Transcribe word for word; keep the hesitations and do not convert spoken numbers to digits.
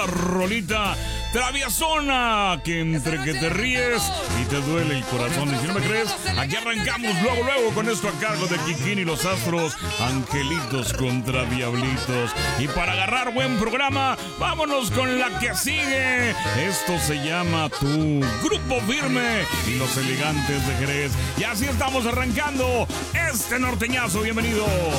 rolita traviesona, que entre que te ríes y te duele el corazón. Y si no me crees, aquí arrancamos luego, luego con esto a cargo de Kikín y los Astros, Angelitos contra Diablitos. Y para agarrar buen programa, vámonos con la que sigue. Esto se llama Tu Grupo Firme y los Elegantes de Jerez. Y así estamos arrancando este norteñazo. Bienvenidos.